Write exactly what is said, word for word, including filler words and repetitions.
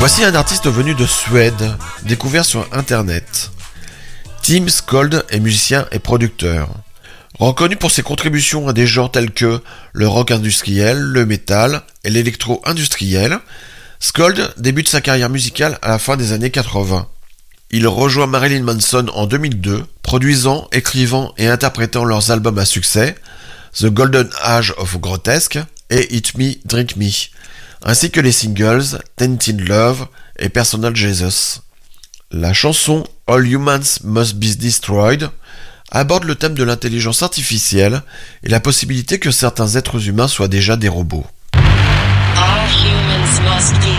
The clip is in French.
Voici un artiste venu de Suède, découvert sur internet. Tim Skold est musicien et producteur. Reconnu pour ses contributions à des genres tels que le rock industriel, le métal et l'électro-industriel, Skold débute sa carrière musicale à la fin des années quatre-vingts. Il rejoint Marilyn Manson en deux mille deux, produisant, écrivant et interprétant leurs albums à succès, The Golden Age of Grotesque et Eat Me, Drink Me, ainsi que les singles Tainted Love et Personal Jesus. La chanson All Humans Must Be Destroyed aborde le thème de l'intelligence artificielle et la possibilité que certains êtres humains soient déjà des robots. All humans must be